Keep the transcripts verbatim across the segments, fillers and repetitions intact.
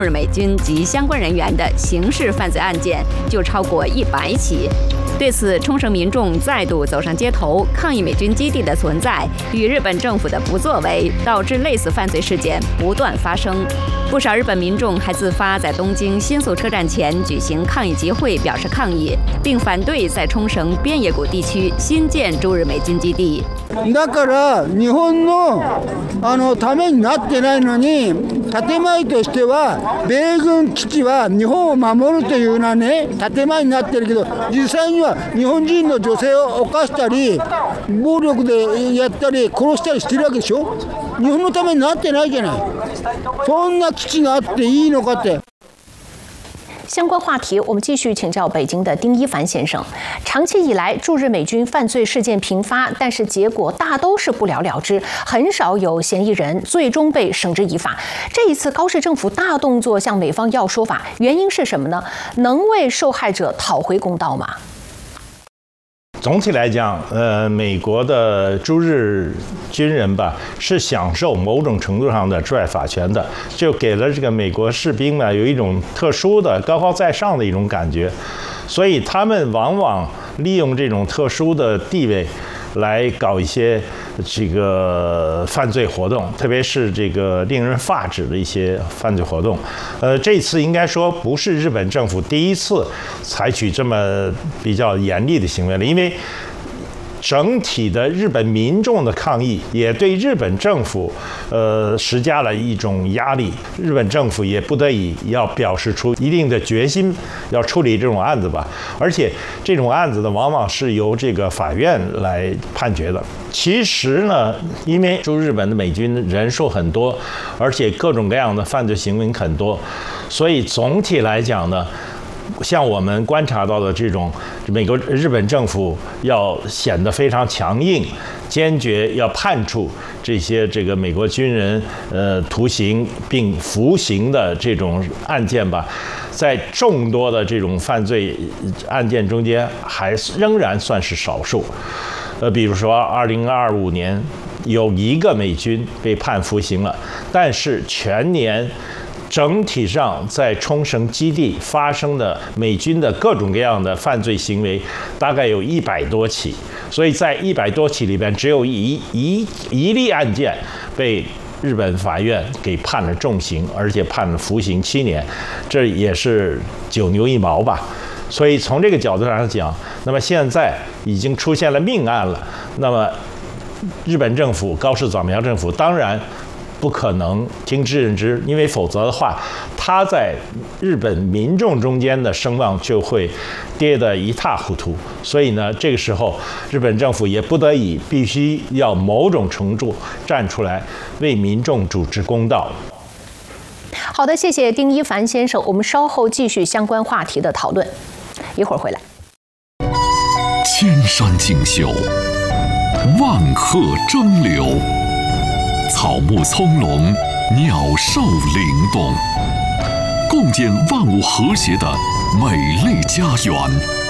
日美军及相关人员的刑事犯罪案件就超过一百起。对此，冲绳民众再度走上街头抗议美军基地的存在与日本政府的不作为，导致类似犯罪事件不断发生。不少日本民众还自发在东京新宿车站前举行抗议集会，表示抗议，并反对在冲绳边野古地区新建驻日美军基地。 だから日本のあのためになってないのに、建前としては米軍基地は日本を守るというようなね建前になってるけど、実際には日本人の女性を犯したり暴力でやったり殺したりしてるわけでしょ。日本のためになってないじゃない。そんな基地があっていいのかって。 相关话题，我们继续请教北京的丁一凡先生。长期以来，驻日美军犯罪事件频发，但是结果大都是不了了之，很少有嫌疑人最终被绳之以法。这一次，高市政府大动作向美方要说法，原因是什么呢？能为受害者讨回公道吗？ 总体来讲，呃，美国的驻日军人吧，是享受某种程度上的治外法权的，就给了这个美国士兵呢有一种特殊的高高在上的一种感觉，所以他们往往利用这种特殊的地位来搞一些这个犯罪活动，特别是这个令人发指的一些犯罪活动。呃，这次应该说不是日本政府第一次采取这么比较严厉的行为了，因为整体的日本民众的抗议也对日本政府呃施加了一种压力，日本政府也不得已要表示出一定的决心，要处理这种案子吧。而且这种案子呢，往往是由这个法院来判决的。其实呢，因为驻日本的美军人数很多，而且各种各样的犯罪行为很多，所以总体来讲呢，像我们观察到的这种美国日本政府要显得非常强硬，坚决要判处这些这个美国军人呃徒刑并服刑的这种案件吧，在众多的这种犯罪案件中间，还仍然算是少数。呃，比如说二零二五年有一个美军被判服刑了，但是全年整体上在冲绳基地发生的美军的各种各样的犯罪行为，大概有一百多起，所以在一百多起里边，只有一一一例案件被日本法院给判了重刑，而且判了服刑七年，这也是九牛一毛吧。所以从这个角度上讲，那么现在已经出现了命案了，那么日本政府高市早苗政府当然不可能听之任之，因为否则的话，他在日本民众中间的声望就会跌得一塌糊涂。所以呢，这个时候日本政府也不得已必须要某种程度站出来为民众主持公道。 好的，谢谢丁一凡先生，我们稍后继续相关话题的讨论，一会儿回来。 千山竞秀，万壑争流。草木葱茏，鸟兽灵动，共建万物和谐的美丽家园。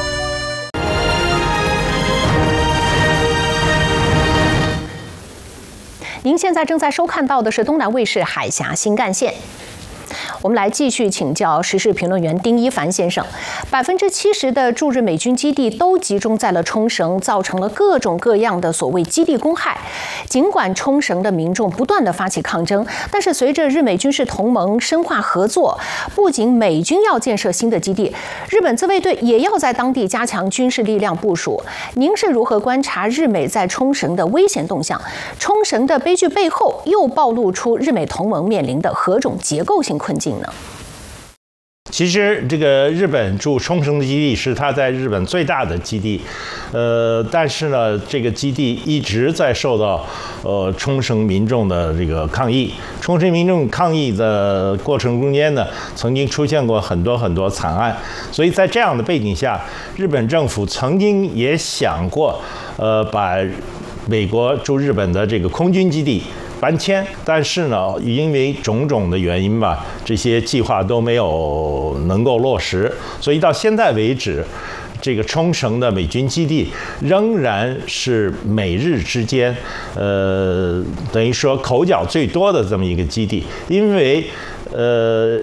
您现在正在收看到的是东南卫视海峡新干线。我们来继续请教时事评论员丁一凡先生。百分之七十的驻日美军基地都集中在了冲绳，造成了各种各样的所谓基地公害。尽管冲绳的民众不断的发起抗争，但是随着日美军事同盟深化合作，不仅美军要建设新的基地，日本自卫队也要在当地加强军事力量部署。您是如何观察日美在冲绳的危险动向？冲绳的悲剧背后又暴露出日美同盟面临的何种结构性困境呢？ 其实，这个日本驻冲绳的基地是它在日本最大的基地，呃，但是呢，这个基地一直在受到呃冲绳民众的这个抗议。冲绳民众抗议的过程中间呢，曾经出现过很多很多惨案，所以在这样的背景下，日本政府曾经也想过，呃，把美国驻日本的这个空军基地搬迁，但是呢，因为种种的原因吧，这些计划都没有能够落实，所以到现在为止，这个冲绳的美军基地仍然是美日之间，呃，等于说口角最多的这么一个基地，因为呃，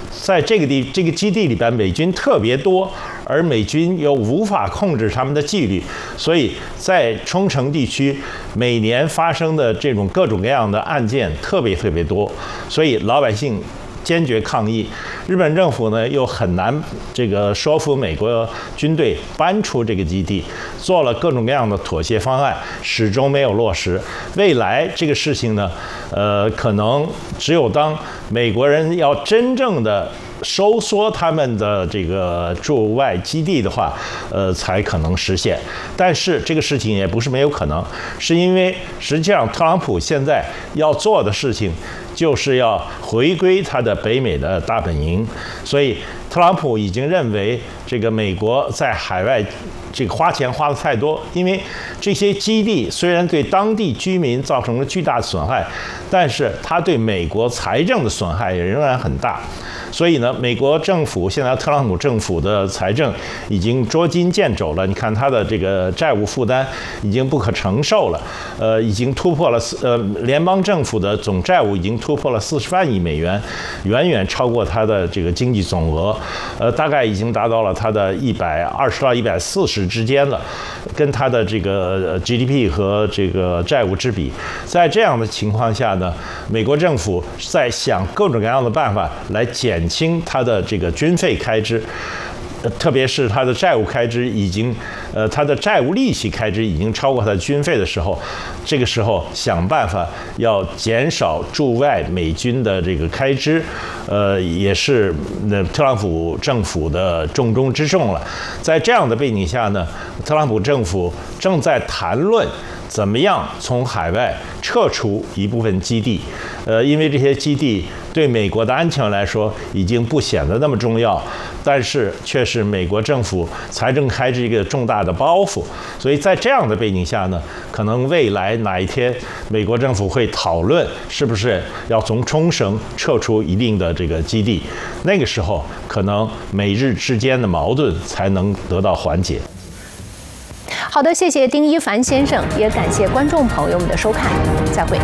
在这个地这个基地里边，美军特别多，而美军又无法控制他们的纪律，所以在冲绳地区每年发生的这种各种各样的案件特别特别多，所以老百姓坚决抗议。日本政府呢又很难这个说服美国军队搬出这个基地，做了各种各样的妥协方案，始终没有落实。未来这个事情呢，呃，可能只有当美国人要真正的收缩他们的这个驻外基地的话，呃，才可能实现。但是这个事情也不是没有可能，是因为实际上特朗普现在要做的事情就是要回归他的北美的大本营，所以特朗普已经认为这个美国在海外这个花钱花的太多，因为这些基地虽然对当地居民造成了巨大的损害，但是它对美国财政的损害也仍然很大。所以呢，美国政府现在特朗普政府的财政已经捉襟见肘了。你看他的这个债务负担已经不可承受了，呃，已经突破了呃联邦政府的总债务已经突破了四十万亿美元，远远超过他的这个经济总额，呃，大概已经达到了他的一百二十到一百四十之间了，跟他的这个 G D P 和这个债务之比。在这样的情况下呢，美国政府在想各种各样的办法来减减轻它的这个军费开支，呃，特别是它的债务开支已经，呃，它的债务利息开支已经超过它的军费的时候，这个时候想办法要减少驻外美军的这个开支，呃，也是那特朗普政府的重中之重了。在这样的背景下呢，特朗普政府正在谈论怎么样从海外撤出一部分基地，呃，因为这些基地对美国的安全来说已经不显得那么重要，但是却是美国政府财政开支一个重大的包袱。所以在这样的背景下呢，可能未来哪一天美国政府会讨论是不是要从冲绳撤出一定的这个基地，那个时候可能美日之间的矛盾才能得到缓解。 好的，谢谢丁一凡先生，也感谢观众朋友们的收看，再会。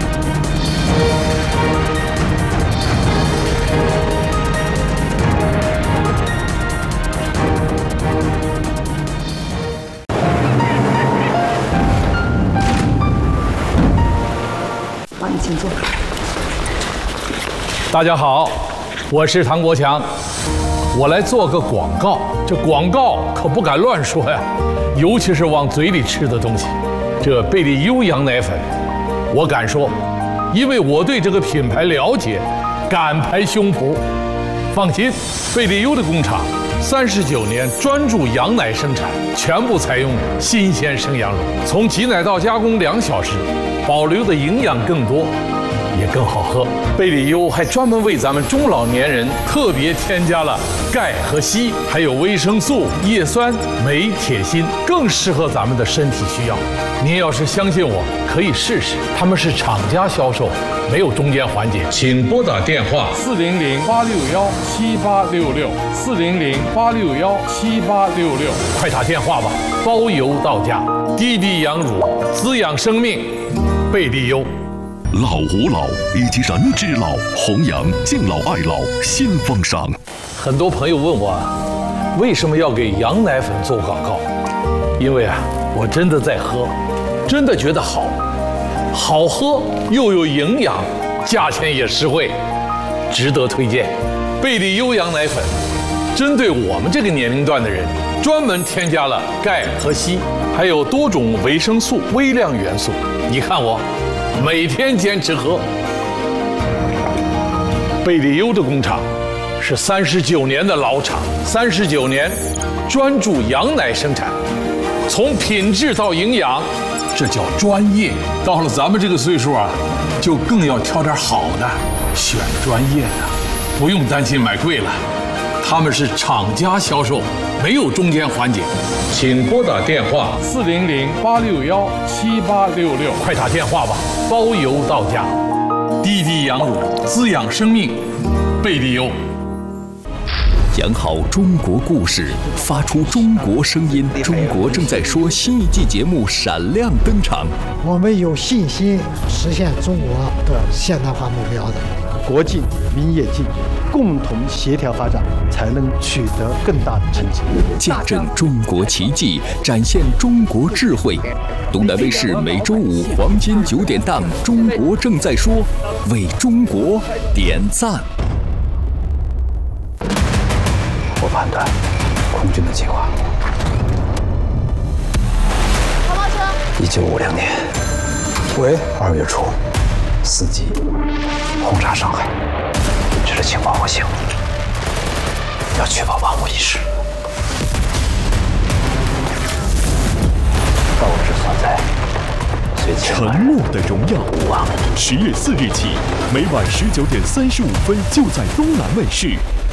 好，你请坐。 大家好，我是唐国强，我来做个广告。这广告可不敢乱说呀，尤其是往嘴里吃的东西。这贝利优羊奶粉，我敢说，因为我对这个品牌了解，敢拍胸脯。放心，贝利优的工厂三十九年专注羊奶生产，全部采用新鲜生羊乳，从挤奶到加工两小时，保留的营养更多，也更好喝。贝利优还专门为咱们中老年人特别添加了钙和硒，还有维生素、叶酸、镁、铁、锌，更适合咱们的身体需要。您要是相信我，可以试试。他们是厂家销售，没有中间环节。请拨打电话四零零八六幺七八六六四零零八六幺七八六六，快打电话吧，包邮到家。滴滴羊乳，滋养生命，贝利优。 老吾老以及人之老，弘扬敬老爱老新风尚。 很多朋友问我，为什么要给羊奶粉做广告？因为啊，我真的在喝，真的觉得好，好喝又有营养，价钱也实惠，值得推荐。贝利优羊奶粉，针对我们这个年龄段的人，专门添加了钙和硒，还有多种维生素、微量元素。你看我。每天坚持喝。贝利优的工厂是三十九年的老厂，三十九年专注羊奶生产，从品质到营养，这叫专业。到了咱们这个岁数啊，就更要挑点好的，选专业的，不用担心买贵了。他们是厂家销售，没有中间环节。请拨打电话四零零八六幺七八六六，快打电话吧，包邮到家。滴滴羊乳，滋养生命，贝利优。 讲好中国故事，发出中国声音。中国正在说新一季节目闪亮登场。 我们有信心实现中国的现代化目标的。 国进民也进， 共同协调发展，才能取得更大的成绩。 见证中国奇迹，展现中国智慧。东南卫视每周五黄金九点档《中国正在说》，为中国点赞。 我判断，空军的计划。一九五零年，喂，二月初，伺机轰炸上海。这是情报核心，要确保万无一失。斗志所在，虽沉默的荣耀。十月四日起，每晚十九点三十五分，就在东南卫视。